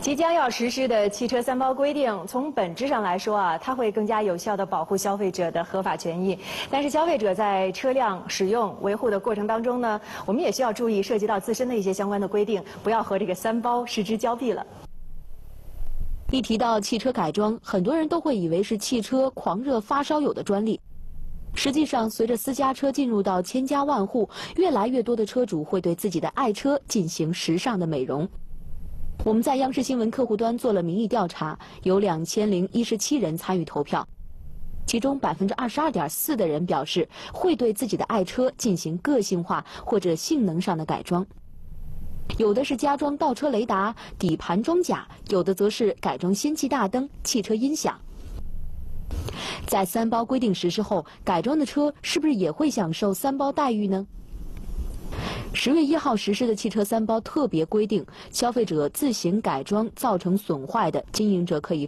即将要实施的汽车三包规定，从本质上来说啊，它会更加有效地保护消费者的合法权益。但是消费者在车辆使用、维护的过程当中呢，我们也需要注意涉及到自身的一些相关的规定，不要和这个三包失之交臂了。 一提到汽车改装，很多人都会以为是汽车狂热发烧友的专利。实际上，随着私家车进入到千家万户，越来越多的车主会对自己的爱车进行时尚的美容。我们在央视新闻客户端做了民意调查，有2017人参与投票，其中22.4%的人表示会对自己的爱车进行个性化或者性能上的改装。有的是加装倒车雷达、底盘装甲，有的则是改装氙气大灯、汽车音响。在三包规定实施后，改装的车是不是也会享受三包待遇呢？10月1号实施的汽车三包特别规定，消费者自行改装造成损坏的，经营者可以